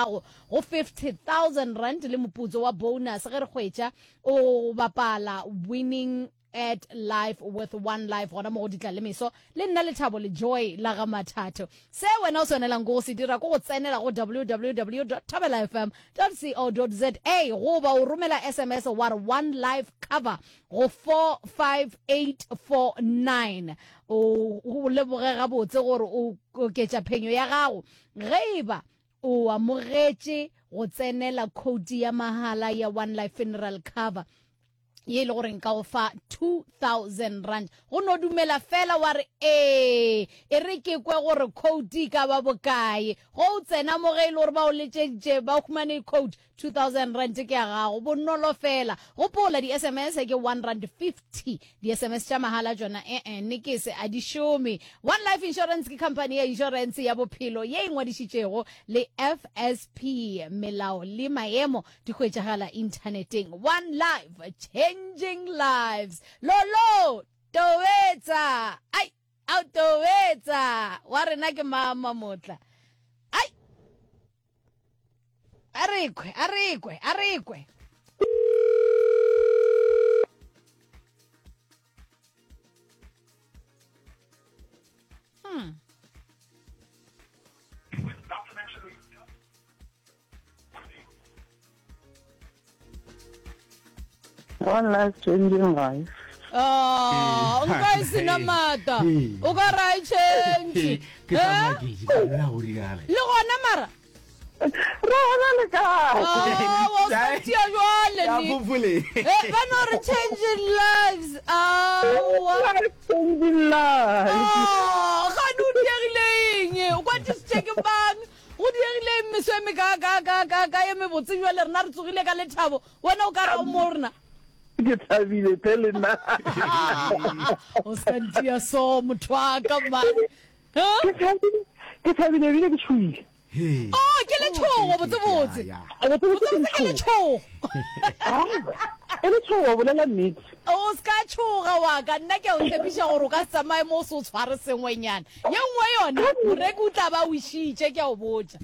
gago go 50,000 rand le moputso wa bonus ge re hwetša o bapala winning at life with one life gona mo go ditla le meso le nna le thabo le joy la ga mathato se wena o swanelang go se dira go tsenela go www.thabelafm.co.za go ba o romela SMS wa one life cover go 45849 o leboge gabotse gore o ketša phenyo ya gago ge eba o amogetše go tsenela code ya mahala ya one life funeral cover ye le gore nka o fa 2,000 rand go no dumela fela wa re e re ke kwe gore code ka ba bokae go tsena mo ge ile gore ba o letšeditše ba khumane code 2,000 rand ke ya gago bonolo fela gopola di SMS ke 150 di SMS tša mahala tšona ne ke se a di šome One Life Insurance ke company ya insurance ya bophelo ye e ngwadišitšego le FSP melao le maemo di hwetšagala interneteng One Life changing lives lolo tobetsa ai autobetsa wa rena ke mama motla ai arikwe One Life changing life. Nka sina mata o ka ra change ke tsamagile la go digala le gona mara Rona le ka. wa sa tia jwale ya ni bofole ba no re changing lives Changing life. ga du dirileng o kwa tse ke bang o dirile meseme ka ye me botse jwale rena re tsogile ka lethabo wena o ka ra o morna Ke thabile tele nna. o santia so motwaka man Ke thabile bile ke tshwile. ke le tshogo botse ke le tshogo Ele tshogo bolela nnete. o ska tshoga wa ka nna ke o tshepiša gore o ka tsamaye mo se o tshware sengwenyana ye nngwe yona moreki o tla ba o išitše ke a o botša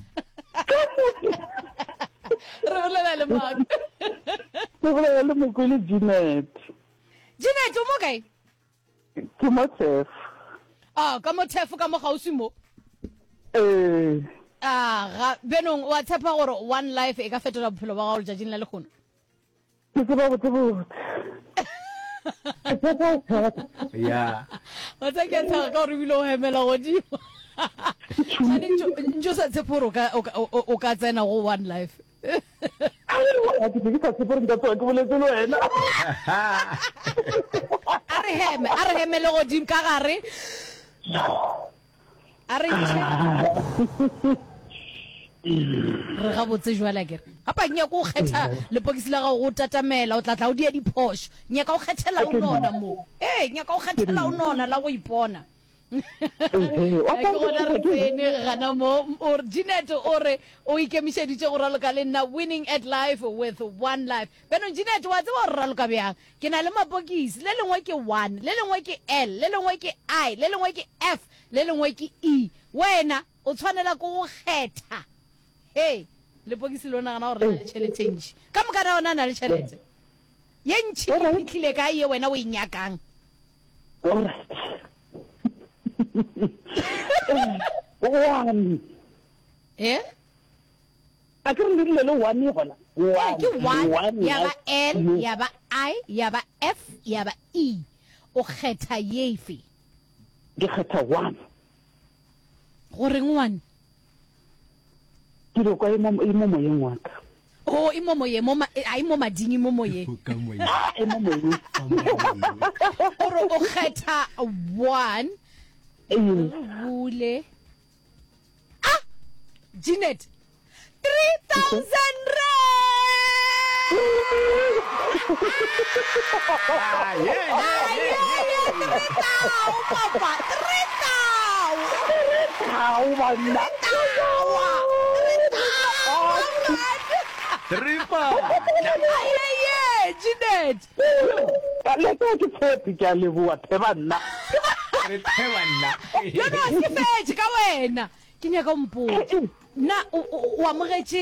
re bolela le mang Ke bolela le Mokwele Janet. Janet o mo kae Ke mo tsef. ka mo thefo ka mo gausi mo ga benong wa tshepa gore one life e ka fetola bophelo ba gago letšatšing la lekgono Ke tseba botse. ya wa tsa ke thaga ka gore bile o hemela godimo ntse o sa tshepe gore o ka tsena go one life Ke sa tshepe gore nka tswa ke boletse le wena. a re heme le godimo ka gare a re re ga botse jwala kere gapa nyaka o kgetha lepokisi la gago go tatamela o tlatla o dia diphoso nyaka o kgethela o nona mo nyaka o kgethela o nona la go ipona ke gona re tsene gana mo Janet o re o ikemišeditše go raloka le nna winning at life with one life benong Janet wa tseba gore raloka bjang ke na le mapokisi le lengwe ke 1 le lengwe ke L le lengwe ke I le lengwe ke F le lengwe ke E wena o tshwanela go kgetha lepokisi lona gana gore le tšhelete ntši ka moka na ona na le tšhelete ye ntšhi e fitlhile ka ye wena o e nyakang One. A ke re le le one gona. Ke 1 ya ba L ya ba I ya ba F ya ba E o kgetha yefe Ke kgetha one. goreng one Ke re kwa mo moyeng wa ka. e mo moye ai mo mading mo moye ka mo E mo moyeng. gore o kgetha one bule Janet 3,000 Janet Le ke tshepe ke a leboa thebana. yo no se fetše ka wena ke nyaka mpotsa na o amogetše